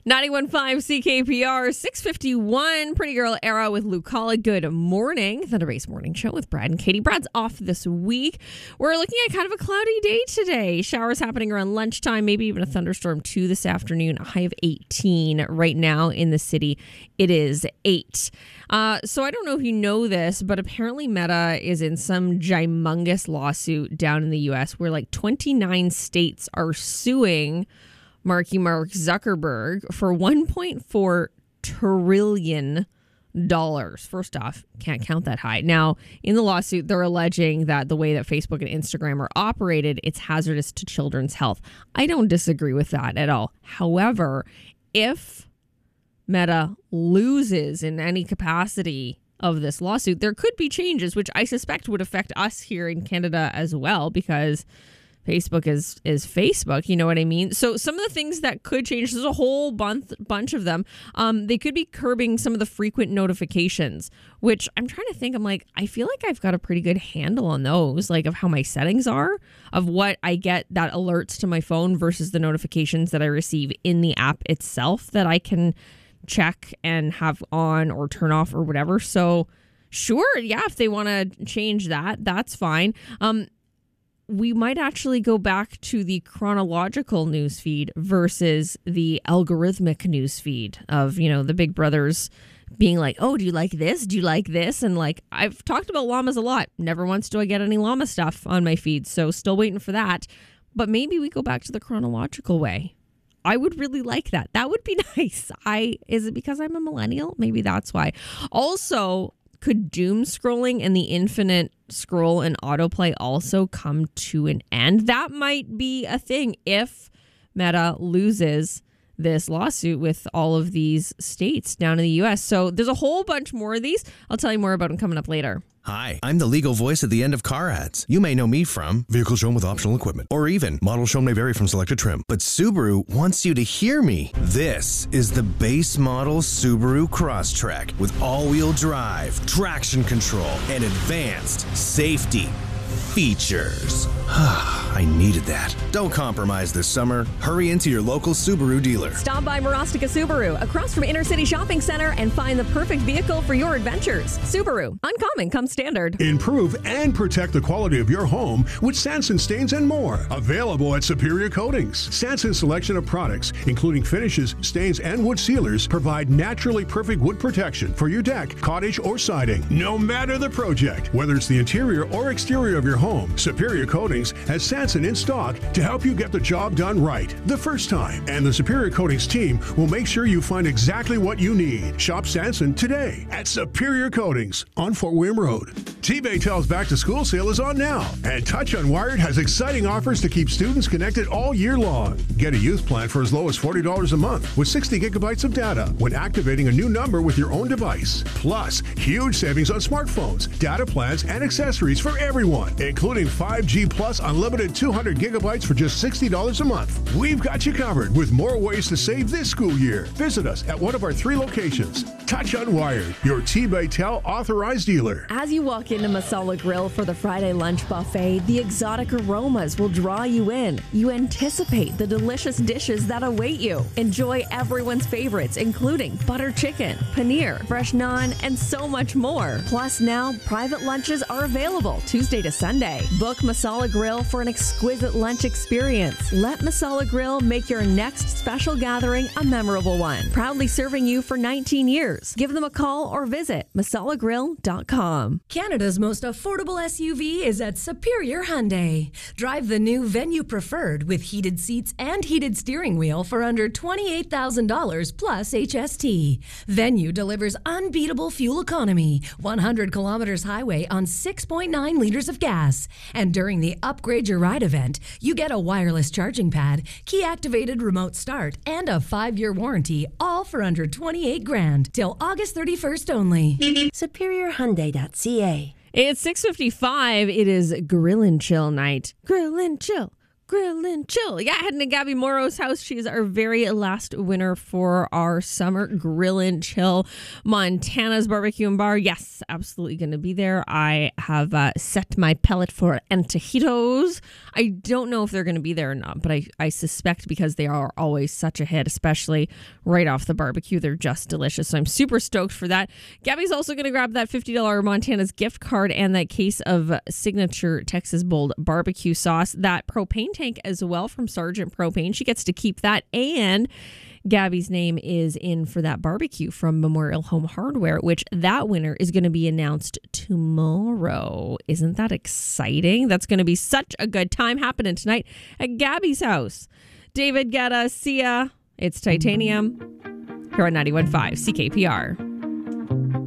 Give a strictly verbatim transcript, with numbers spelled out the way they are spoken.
ninety-one point five C K P R, six fifty-one, Pretty Girl Era with Luke Colley. Good morning. Thunder Bay's Morning Show with Brad and Katie. Brad's off this week. We're looking at kind of a cloudy day today. Showers happening around lunchtime, maybe even a thunderstorm too this afternoon. A high of eighteen right now in the city. It is eight. Uh, so I don't know if you know this, but apparently Meta is in some gymongous lawsuit down in the U S where like twenty-nine states are suing Marky Mark Zuckerberg for one point four trillion dollars. First off, can't count that high. Now, in the lawsuit, they're alleging that the way that Facebook and Instagram are operated, it's hazardous to children's health. I don't disagree with that at all. However, if Meta loses in any capacity of this lawsuit, there could be changes, which I suspect would affect us here in Canada as well, because Facebook is is Facebook, you know what I mean? So some of the things that could change, there's a whole bunch, bunch of them. Um, they could be curbing some of the frequent notifications, which I'm trying to think. I'm like, I feel like I've got a pretty good handle on those, like of how my settings are, of what I get that alerts to my phone versus the notifications that I receive in the app itself that I can check and have on or turn off or whatever. So sure, yeah, if they want to change that, that's fine. Um, we might actually go back to the chronological newsfeed versus the algorithmic newsfeed of, you know, the big brothers being like, oh, do you like this? Do you like this? And like, I've talked about llamas a lot. Never once do I get any llama stuff on my feed. So still waiting for that. But maybe we go back to the chronological way. I would really like that. That would be nice. I, is it because I'm a millennial? Maybe that's why. Also, could doom scrolling and the infinite scroll and autoplay also come to an end? That might be a thing if Meta loses this lawsuit with all of these states down in the U S. So there's a whole bunch more of these. I'll tell you more about them coming up later. Hi, I'm the legal voice at the end of car ads. You may know me from vehicles shown with optional equipment, or even models shown may vary from selected trim. But Subaru wants you to hear me. This is the base model Subaru Crosstrek with all-wheel drive, traction control, and advanced safety features. I needed that. Don't compromise this summer. Hurry into your local Subaru dealer. Stop by Marostica Subaru, across from Inner City Shopping Center, and find the perfect vehicle for your adventures. Subaru, uncommon comes standard. Improve and protect the quality of your home with Sanson stains and more. Available at Superior Coatings. Sanson's selection of products, including finishes, stains, and wood sealers, provide naturally perfect wood protection for your deck, cottage, or siding. No matter the project, whether it's the interior or exterior of your home, Superior Coatings has Sanson in stock to help you get the job done right the first time. And the Superior Coatings team will make sure you find exactly what you need. Shop Sanson today at Superior Coatings on Fort William Road. T-Baytel's Back to School sale is on now, and Touch Unwired has exciting offers to keep students connected all year long. Get a youth plan for as low as forty dollars a month with sixty gigabytes of data when activating a new number with your own device. Plus, huge savings on smartphones, data plans, and accessories for everyone, including five G Plus unlimited two hundred gigabytes for just sixty dollars a month. We've got you covered with more ways to save this school year. Visit us at one of our three locations. Touch Unwired, your T-Baytel authorized dealer. As you walk into Masala Grill for the Friday lunch buffet, the exotic aromas will draw you in. You anticipate the delicious dishes that await you. Enjoy everyone's favorites, including butter chicken, paneer, fresh naan, and so much more. Plus, now private lunches are available Tuesday to Sunday. Book Masala Grill for an exquisite lunch experience. Let Masala Grill make your next special gathering a memorable one. Proudly serving you for nineteen years. Give them a call or visit masala grill dot com. Canada's most affordable S U V is at Superior Hyundai. Drive the new Venue Preferred with heated seats and heated steering wheel for under twenty-eight thousand dollars plus H S T. Venue delivers unbeatable fuel economy, one hundred kilometers highway on six point nine liters of gas. And during the Upgrade Your Ride event, you get a wireless charging pad, key-activated remote start, and a five-year warranty, all for under twenty-eight grand till August thirty-first only. superior hyundai dot c a. It's six fifty-five. It is Grill and Chill night. Grill and Chill. Grill and Chill. Yeah, heading to Gabby Morrow's house. She's our very last winner for our summer Grill and Chill. Montana's Barbecue and Bar. Yes, absolutely going to be there. I have uh, set my pellet for antojitos. I don't know if they're going to be there or not, but I, I suspect because they are always such a hit, especially right off the barbecue. They're just delicious. So I'm super stoked for that. Gabby's also going to grab that fifty dollars Montana's gift card and that case of signature Texas Bold barbecue sauce. That propane tank as well from Sergeant Propane. She gets to keep that. And Gabby's name is in for that barbecue from Memorial Home Hardware, which that winner is going to be announced tomorrow. Isn't that exciting? That's going to be such a good time happening tonight at Gabby's house. David Guetta, Sia. It's Titanium here on ninety-one point five C K P R.